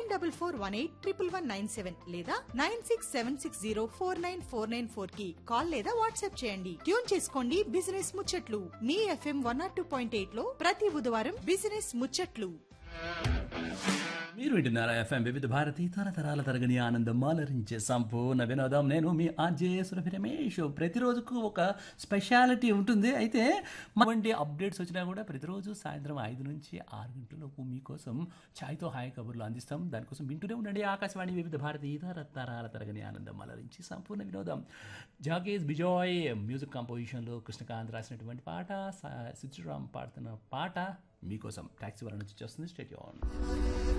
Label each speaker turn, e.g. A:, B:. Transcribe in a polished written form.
A: 94181197 లేదా 9676049494 కి కాల్ లేదా వాట్సాప్ చేయండి. ట్యూన్ చేసుకోండి బిజినెస్ ముచ్చట్లు మీ FM 102.8 లో ప్రతి బుధవారం బిజినెస్ ముచ్చట్లు.
B: మీరు వింటున్నారా ఎఫ్ఎం వివిధ భారతి తరతరాల తరగని ఆనందం మాలరించే సంపూర్ణ వినోదం. నేను మీ ఆర్జే సురభి రమేష్. ప్రతిరోజుకు ఒక స్పెషాలిటీ ఉంటుంది. అయితే మంచి అప్డేట్స్ వచ్చినా కూడా ప్రతిరోజు సాయంత్రం 5 నుంచి 6 గంటలలోపు మీకోసం ఛాయ్తో హాయ్ కబుర్లు అందిస్తాం. దానికోసం వింటూనే ఉండండి ఆకాశవాణి వివిధ భారతి తరతరాల తరగని ఆనందం మాలరించి సంపూర్ణ వినోదం. జాగేజ్ బిజాయ్ మ్యూజిక్ కంపోజిషన్లో కృష్ణకాంత్ రాసినటువంటి పాట, సిద్ధురామ్ పాడుతున్న పాట మీకోసం టాక్సీ వాళ్ళ నుంచి వచ్చేస్తుంది. State on.